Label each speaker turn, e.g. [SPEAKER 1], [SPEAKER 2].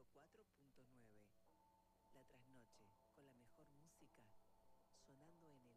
[SPEAKER 1] 104.9. La trasnoche con la mejor música sonando en el